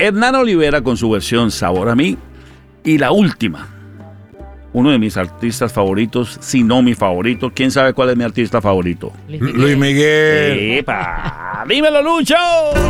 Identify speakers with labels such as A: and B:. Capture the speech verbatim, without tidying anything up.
A: Hernán Olivera con su versión Sabor a mí. Y la última, uno de mis artistas favoritos, si no mi favorito. ¿Quién sabe cuál es mi artista favorito?
B: Luis Miguel.
A: ¡Epa! ¡Dímelo, Lucho!